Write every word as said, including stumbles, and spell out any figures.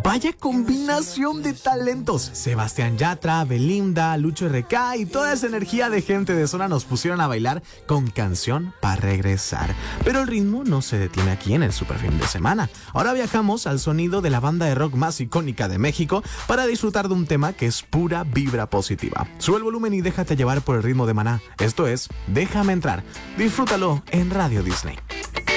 Vaya combinación de talentos. Sebastián Yatra, Belinda, Lucho R K y toda esa energía de gente de zona nos pusieron a bailar con Canción para Regresar. Pero el ritmo no se detiene aquí en el super fin de semana. Ahora viajamos al sonido de la banda de rock más icónica de México para disfrutar de un tema que es pura vibra positiva. Sube el volumen y déjate llevar por el ritmo de Maná. Esto es Déjame Entrar. Disfrútalo en Radio Disney.